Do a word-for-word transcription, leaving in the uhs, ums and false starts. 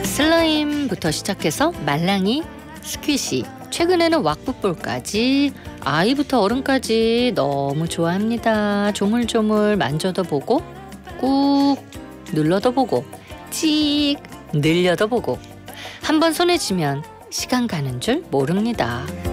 슬라임부터 시작해서 말랑이, 스퀴시, 최근에는 왁구볼까지 아이부터 어른까지 너무 좋아합니다. 조물조물 만져도 보고 꾹 눌러도 보고 찍 늘려도 보고 한 번 손에 쥐면 시간 가는 줄 모릅니다.